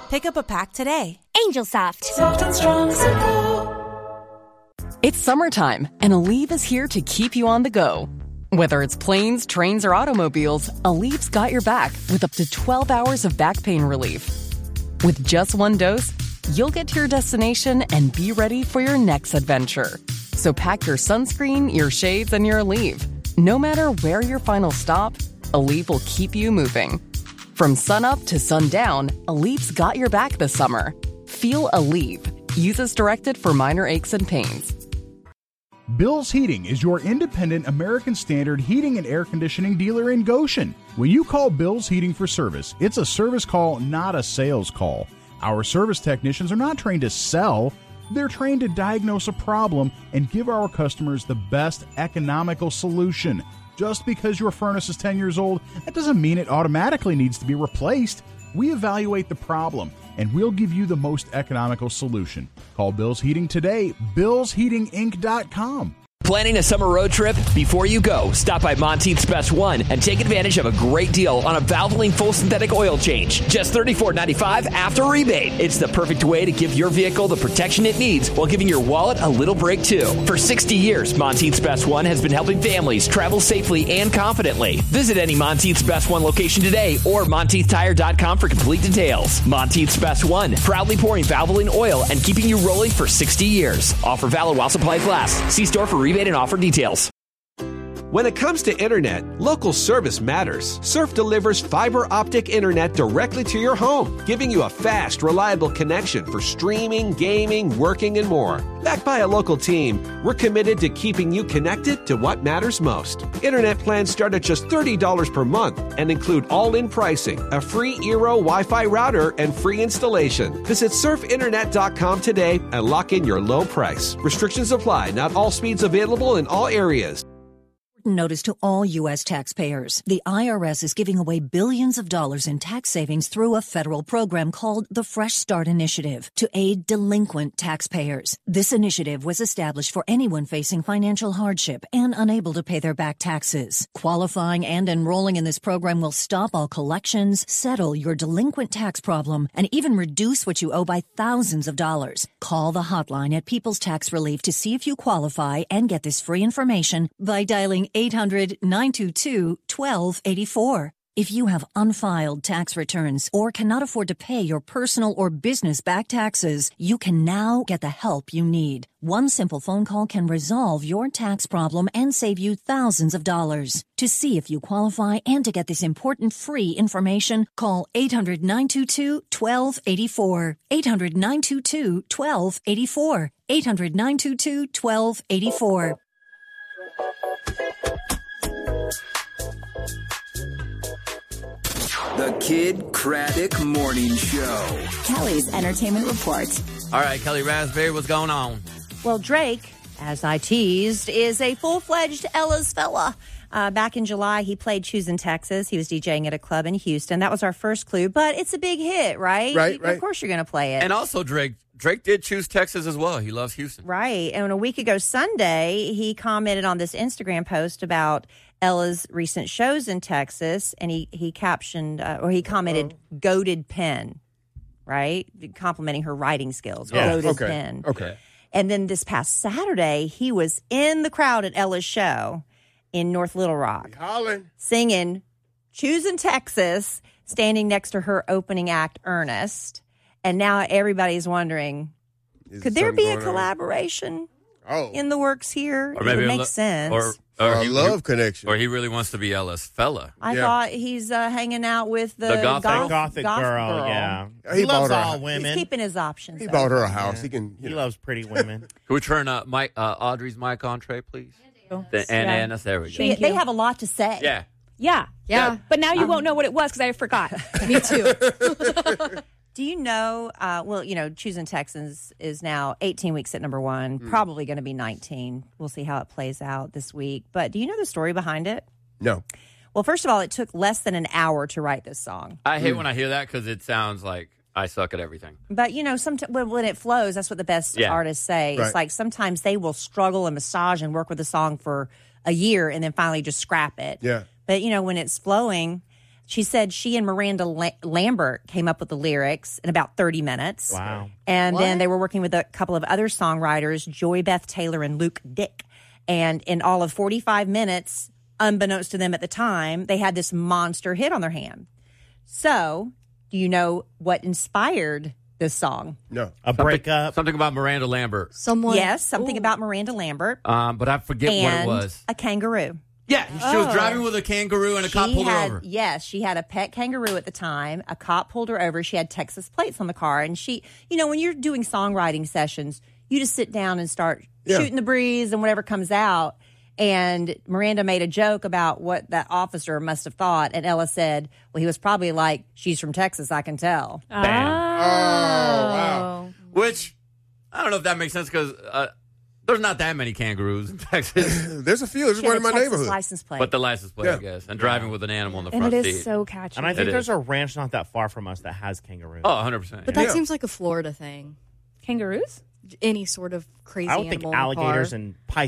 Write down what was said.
Pick up a pack today. Angel Soft. Soft and strong, simple. It's summertime, and Aleve is here to keep you on the go. Whether it's planes, trains, or automobiles, Aleve's got your back with up to 12 hours of back pain relief. With just one dose, you'll get to your destination and be ready for your next adventure. So pack your sunscreen, your shades, and your Aleve. No matter where your final stop, Aleve will keep you moving. From sunup to sundown, Aleve's got your back this summer. Feel Aleve. Use as directed for minor aches and pains. Bill's Heating is your independent American Standard heating and air conditioning dealer in Goshen. When you call Bill's Heating for service, it's a service call, not a sales call. Our service technicians are not trained to sell. They're trained to diagnose a problem and give our customers the best economical solution. Just because your furnace is 10 years old, that doesn't mean it automatically needs to be replaced. We evaluate the problem, and we'll give you the most economical solution. Call Bill's Heating today, billsheatinginc.com. Planning a summer road trip? Before you go, stop by Monteith's Best One and take advantage of a great deal on a Valvoline full synthetic oil change. Just $34.95 after rebate. It's the perfect way to give your vehicle the protection it needs while giving your wallet a little break, too. For 60 years, Monteith's Best One has been helping families travel safely and confidently. Visit any Monteith's Best One location today or MonteithTire.com for complete details. Monteith's Best One, proudly pouring Valvoline oil and keeping you rolling for 60 years. Offer valid while supplies last. See store for rebate and offer details. When it comes to internet, local service matters. Surf delivers fiber optic internet directly to your home, giving you a fast, reliable connection for streaming, gaming, working, and more. Backed by a local team, we're committed to keeping you connected to what matters most. Internet plans start at just $30 per month and include all-in pricing, a free Eero Wi-Fi router, and free installation. Visit surfinternet.com today and lock in your low price. Restrictions apply. Not all speeds available in all areas. Notice to all U.S. taxpayers. The IRS is giving away billions of dollars in tax savings through a federal program called the Fresh Start Initiative to aid delinquent taxpayers. This initiative was established for anyone facing financial hardship and unable to pay their back taxes. Qualifying and enrolling in this program will stop all collections, settle your delinquent tax problem, and even reduce what you owe by thousands of dollars. Call the hotline at People's Tax Relief to see if you qualify and get this free information by dialing 800-922-1284. If you have unfiled tax returns or cannot afford to pay your personal or business back taxes, you can now get the help you need. One simple phone call can resolve your tax problem and save you thousands of dollars. To see if you qualify and to get this important free information, call 800-922-1284. 800-922-1284. 800-922-1284. The Kid Craddock Morning Show. Kelly's Entertainment Report. All right, Kelly Raspberry, what's going on? Well, Drake, as I teased, is a full-fledged Ella's fella. Back in July, he played Choose in Texas. He was DJing at a club in Houston. That was our first clue, but it's a big hit, right? Right. Of course you're going to play it. And also, Drake did choose Texas as well. He loves Houston. Right. And a week ago Sunday, he commented on this Instagram post about Ella's recent shows in Texas, and he captioned, or he commented, goated pen, right? Complimenting her writing skills. Yeah. Goated pen. Okay. And then this past Saturday, he was in the crowd at Ella's show in North Little Rock, singing Choosing Texas, standing next to her opening act, Ernest. And now everybody's wondering, could there be a collaboration in the works here? Or maybe it would make sense. Or a love connection. Or he really wants to be Ella's fella. I thought he's hanging out with the gothic girl. Yeah, He loves bought her. all women. He's keeping his options. He bought her a house. He can. He loves pretty women. Can we turn Audrey's mic on, Trey, please? And there we go. They have a lot to say. Yeah. Yeah. But now you won't know what it was because I forgot. Me too. Do you know, Choosing Texans is now 18 weeks at number one, probably going to be 19. We'll see how it plays out this week. But do you know the story behind it? No. Well, first of all, it took less than an hour to write this song. I hate when I hear that because it sounds like I suck at everything. But, when it flows, that's what the best artists say. Right. It's like sometimes they will struggle and massage and work with a song for a year and then finally just scrap it. Yeah. But, when it's flowing, She said she and Miranda Lambert came up with the lyrics in about 30 minutes. Wow. And then they were working with a couple of other songwriters, Joy Beth Taylor and Luke Dick. And in all of 45 minutes, unbeknownst to them at the time, they had this monster hit on their hand. So, do you know what inspired this song? No. A breakup. Something about Miranda Lambert. Yes, something about Miranda Lambert. But I forget what it was. A kangaroo. Yeah, she was driving with a kangaroo and a cop pulled her over. Yes, she had a pet kangaroo at the time. A cop pulled her over. She had Texas plates on the car. And she, when you're doing songwriting sessions, you just sit down and start shooting the breeze and whatever comes out. And Miranda made a joke about what that officer must have thought. And Ella said, well, he was probably like, she's from Texas, I can tell. Bam. Oh, wow. Which, I don't know if that makes sense because there's not that many kangaroos in Texas. There's a few. There's one in my neighborhood. License plate. But the license plate, I guess. And driving with an animal in the And front it seat. is so catchy. And I think there's a ranch not that far from us that has kangaroos. Oh, 100%. But that seems like a Florida thing. Kangaroos? Any sort of crazy I would think animal in a alligators car. and pythons.